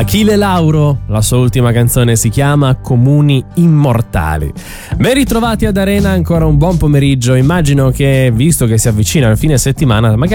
Achille Lauro, la sua ultima canzone si chiama Comuni Immortali. Ben ritrovati ad Arena, ancora un buon pomeriggio. Immagino che, visto che si avvicina il fine settimana, magari